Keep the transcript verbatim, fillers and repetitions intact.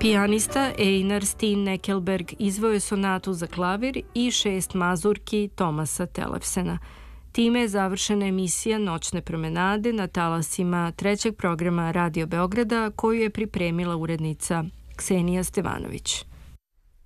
Pijanista Einar Steen Neckelberg izveo je sonatu za klavir i šest mazurki Tomasa Tellefsena. Time je završena emisija Noćne promenade na talasima trećeg programa Radio Beograda koju je pripremila urednica Ksenija Stevanović.